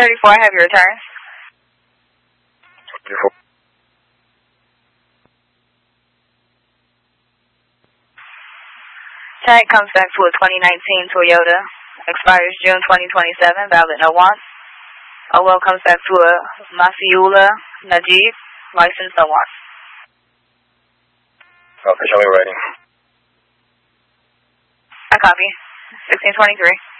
34, I have your return. 34. Tag comes back to a 2019 Toyota. Expires June 2027, valid no wants. Owell comes back to a Masiula Najib, license no wants. Officially writing. I copy. 1623.